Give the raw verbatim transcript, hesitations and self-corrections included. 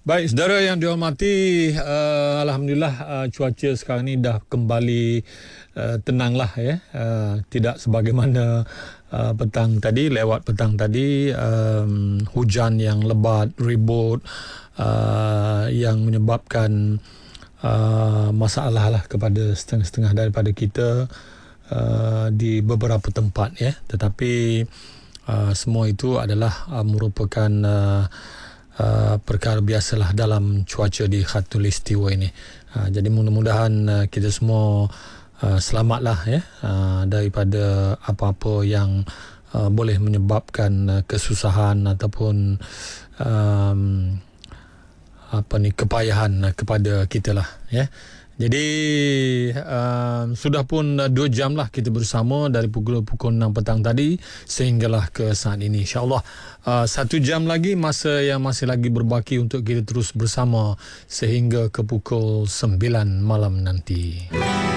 Baik, saudara yang dihormati, uh, Alhamdulillah uh, cuaca sekarang ni dah kembali uh, tenanglah ya. Uh, tidak sebagaimana uh, petang tadi, lewat petang tadi, um, hujan yang lebat, ribut, uh, yang menyebabkan uh, masalah lah kepada setengah-setengah daripada kita uh, di beberapa tempat ya. Tetapi uh, semua itu adalah uh, merupakan uh, Uh, perkara biasalah dalam cuaca di Khatulistiwa ini. Uh, jadi mudah-mudahan uh, kita semua uh, selamatlah ya uh, daripada apa-apa yang uh, boleh menyebabkan uh, kesusahan ataupun um, apa ni kepayahan uh, kepada kita lah ya. Jadi uh, sudah pun uh, dua jam lah kita bersama dari pukul pukul enam petang tadi sehinggalah ke saat ini. InsyaAllah uh, satu jam lagi masa yang masih lagi berbaki untuk kita terus bersama sehingga ke pukul sembilan malam nanti.